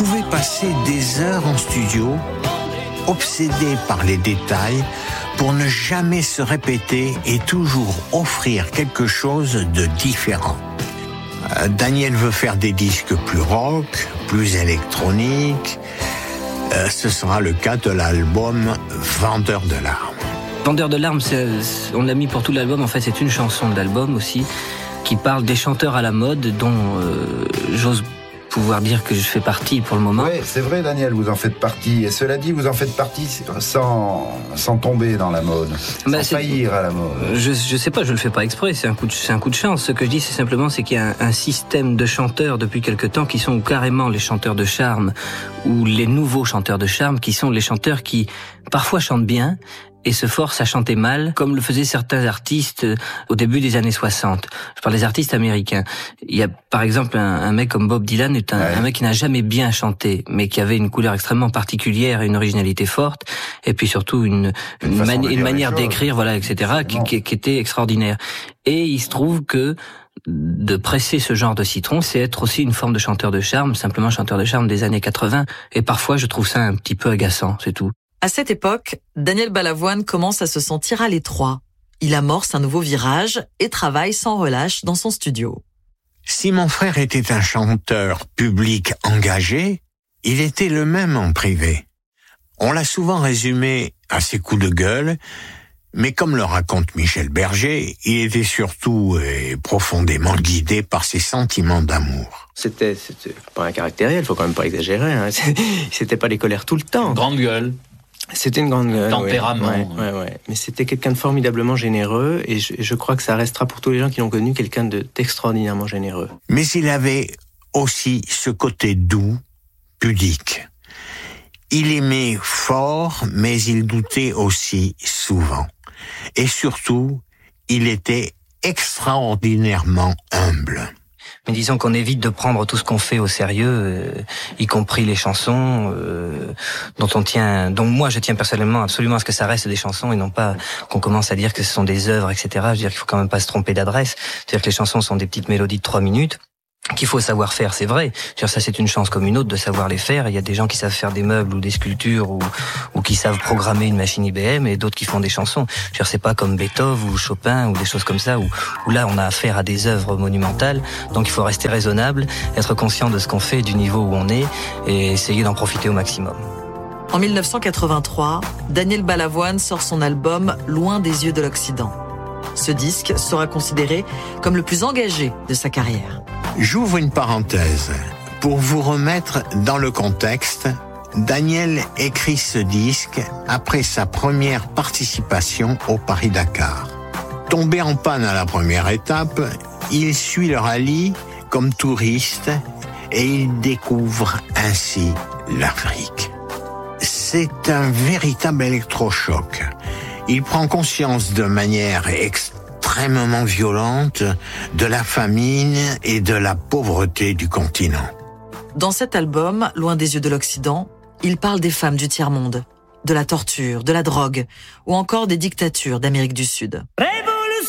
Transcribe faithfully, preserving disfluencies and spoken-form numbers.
pouvait passer des heures en studio, obsédé par les détails, pour ne jamais se répéter et toujours offrir quelque chose de différent. Euh, Daniel veut faire des disques plus rock, plus électroniques. Euh, ce sera le cas de l'album Vendeur de larmes. Vendeur de larmes, c'est, on l'a mis pour tout l'album. En fait, c'est une chanson de l'album aussi qui parle des chanteurs à la mode dont euh, j'ose pouvoir dire que je fais partie pour le moment. Oui, c'est vrai, Daniel, vous en faites partie. Et cela dit, vous en faites partie sans, sans tomber dans la mode, bah, sans faillir à la mode. Je, je sais pas, je le fais pas exprès, c'est un coup de, c'est un coup de chance. Ce que je dis, c'est simplement, c'est qu'il y a un, un système de chanteurs depuis quelque temps qui sont carrément les chanteurs de charme ou les nouveaux chanteurs de charme qui sont les chanteurs qui parfois chantent bien et se forcent à chanter mal, comme le faisaient certains artistes au début des années soixante. Je parle des artistes américains. Il y a, par exemple, un, un mec comme Bob Dylan, est un, ouais. un mec qui n'a jamais bien chanté, mais qui avait une couleur extrêmement particulière et une originalité forte, et puis surtout une, une, une, mani- une manière d'écrire, voilà, et cetera, qui, qui, qui était extraordinaire. Et il se trouve que de presser ce genre de citron, c'est être aussi une forme de chanteur de charme, simplement chanteur de charme des années quatre-vingts, et parfois je trouve ça un petit peu agaçant, c'est tout. À cette époque, Daniel Balavoine commence à se sentir à l'étroit. Il amorce un nouveau virage et travaille sans relâche dans son studio. Si mon frère était un chanteur public engagé, il était le même en privé. On l'a souvent résumé à ses coups de gueule, mais comme le raconte Michel Berger, il était surtout et profondément guidé par ses sentiments d'amour. C'était, c'était pas un caractère réel, faut quand même pas exagérer. Hein. C'était pas les colères tout le temps. Grande gueule. C'était une grande gueule. Tempérament. Ouais, ouais, ouais. Mais c'était quelqu'un de formidablement généreux et je, je crois que ça restera pour tous les gens qui l'ont connu quelqu'un de, d'extraordinairement généreux. Mais il avait aussi ce côté doux, pudique. Il aimait fort, mais il doutait aussi souvent. Et surtout, il était extraordinairement humble. Mais disons qu'on évite de prendre tout ce qu'on fait au sérieux, euh, y compris les chansons euh, dont on tient, dont moi je tiens personnellement absolument à ce que ça reste des chansons et non pas qu'on commence à dire que ce sont des œuvres, et cetera. Je veux dire qu'il faut quand même pas se tromper d'adresse. C'est-à-dire que les chansons sont des petites mélodies de trois minutes. Qu'il faut savoir faire, c'est vrai. Je veux dire, ça, c'est une chance comme une autre de savoir les faire. Il y a des gens qui savent faire des meubles ou des sculptures ou, ou qui savent programmer une machine I B M et d'autres qui font des chansons. Je veux dire, c'est pas comme Beethoven ou Chopin ou des choses comme ça où, où là, on a affaire à des œuvres monumentales. Donc, il faut rester raisonnable, être conscient de ce qu'on fait, du niveau où on est et essayer d'en profiter au maximum. En dix-neuf cent quatre-vingt-trois, Daniel Balavoine sort son album Loin des yeux de l'Occident. Ce disque sera considéré comme le plus engagé de sa carrière. J'ouvre une parenthèse. Pour vous remettre dans le contexte, Daniel écrit ce disque après sa première participation au Paris-Dakar. Tombé en panne à la première étape, il suit le rallye comme touriste et il découvre ainsi l'Afrique. C'est un véritable électrochoc. Il prend conscience de manière extrêmement violente de la famine et de la pauvreté du continent. Dans cet album, Loin des yeux de l'Occident, il parle des femmes du tiers-monde, de la torture, de la drogue, ou encore des dictatures d'Amérique du Sud. Révo